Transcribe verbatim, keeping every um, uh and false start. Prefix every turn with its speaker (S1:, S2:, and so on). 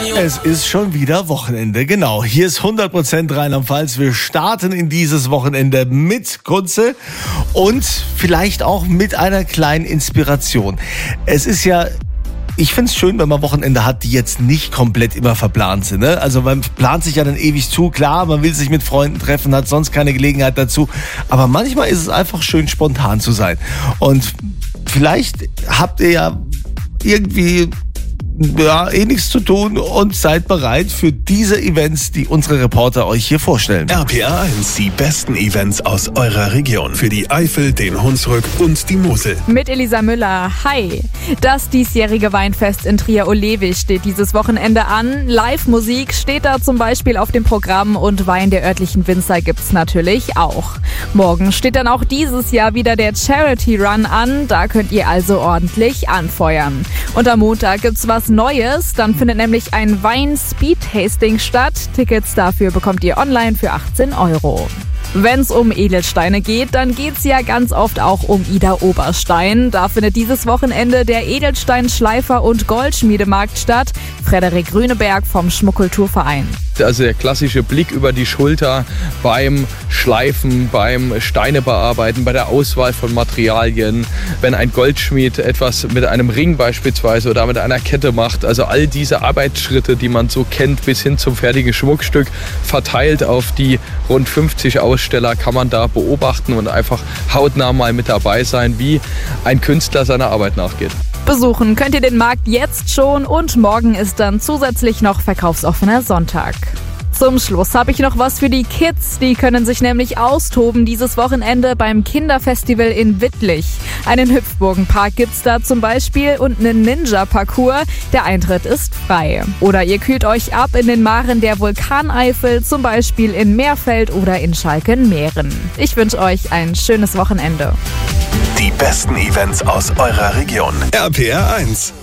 S1: Es ist schon wieder Wochenende, genau. Hier ist hundert Prozent Rheinland-Pfalz. Wir starten in dieses Wochenende mit Kunze und vielleicht auch mit einer kleinen Inspiration. Es ist ja... Ich find's schön, wenn man Wochenende hat, die jetzt nicht komplett immer verplant sind. Ne? Also man plant sich ja dann ewig zu. Klar, man will sich mit Freunden treffen, hat sonst keine Gelegenheit dazu. Aber manchmal ist es einfach schön, spontan zu sein. Und vielleicht habt ihr ja irgendwie... ja, eh nichts zu tun und seid bereit für diese Events, die unsere Reporter euch hier vorstellen.
S2: R P R eins, die besten Events aus eurer Region. Für die Eifel, den Hunsrück und die Mosel.
S3: Mit Elisa Müller. Hi. Das diesjährige Weinfest in Trier-Olewig steht dieses Wochenende an. Live-Musik steht da zum Beispiel auf dem Programm und Wein der örtlichen Winzer gibt's natürlich auch. Morgen steht dann auch dieses Jahr wieder der Charity Run an. Da könnt ihr also ordentlich anfeuern. Und am Montag gibt's was Neues. Dann findet nämlich ein Wein-Speed-Tasting statt. Tickets dafür bekommt ihr online für achtzehn Euro. Wenn es um Edelsteine geht, dann geht's ja ganz oft auch um Ida Oberstein. Da findet dieses Wochenende der Edelstein-Schleifer- und Goldschmiedemarkt statt. Frederik Grüneberg vom Schmuckkulturverein.
S4: Also der klassische Blick über die Schulter beim Schleifen, beim Steine bearbeiten, bei der Auswahl von Materialien. Wenn ein Goldschmied etwas mit einem Ring beispielsweise oder mit einer Kette macht. Also all diese Arbeitsschritte, die man so kennt, bis hin zum fertigen Schmuckstück, verteilt auf die rund fünfzig Aussteller, kann man da beobachten und einfach hautnah mal mit dabei sein, wie ein Künstler seiner Arbeit nachgeht.
S3: Besuchen könnt ihr den Markt jetzt schon und morgen ist dann zusätzlich noch verkaufsoffener Sonntag. Zum Schluss habe ich noch was für die Kids. Die können sich nämlich austoben dieses Wochenende beim Kinderfestival in Wittlich. Einen Hüpfburgenpark gibt's da zum Beispiel und einen Ninja-Parcours. Der Eintritt ist frei. Oder ihr kühlt euch ab in den Maren der Vulkaneifel, zum Beispiel in Meerfeld oder in Schalkenmeeren. Ich wünsche euch ein schönes Wochenende.
S2: Die besten Events aus eurer Region. R P R eins.